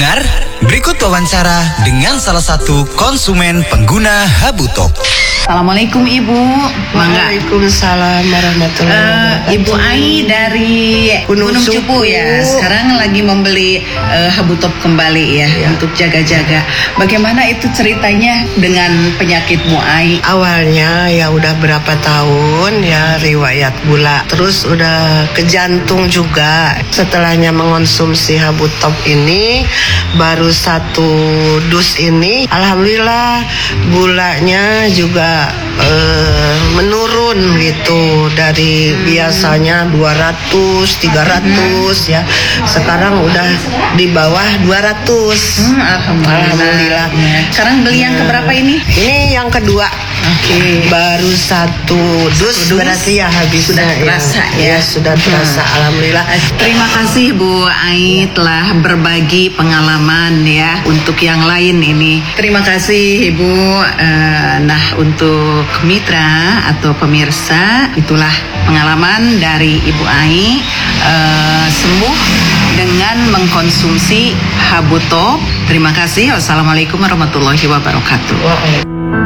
Pendengar, berikut wawancara dengan salah satu konsumen pengguna Habutop. Assalamualaikum Ibu. Waalaikumsalam warahmatullahi wabarakatuh. Ibu Ai dari Gunung Cupu ya. Sekarang lagi membeli Habutop kembali ya, untuk jaga-jaga. Bagaimana itu ceritanya dengan penyakitmu Ai? Awalnya ya udah berapa tahun ya riwayat gula, terus udah ke jantung juga. Setelahnya mengonsumsi Habutop ini, baru 1 dus ini, alhamdulillah gulanya juga menurun gitu, dari biasanya 200, 300 ya, sekarang udah di bawah 200. Alhamdulillah. Sekarang beli yang keberapa ini? Ini yang kedua. Oke. Baru 1 dus berarti ya habis. Sudah terasa ya? Sudah terasa. Alhamdulillah. Terima kasih Bu Ai telah berbagi pengalaman ya untuk yang lain ini. Terima kasih Ibu. Nah, untuk mitra atau pemirsa, itulah pengalaman dari Ibu Ai sembuh dengan mengkonsumsi Habutop. Terima kasih. Wassalamualaikum warahmatullahi wabarakatuh.